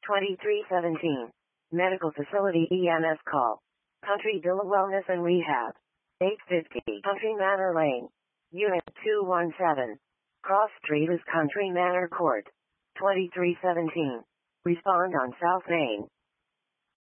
2317. Medical Facility EMS call. Country Villa Wellness and Rehab. 850 Country Manor Lane. Unit 217. Cross Street is Country Manor Court. 2317. Respond on South Main.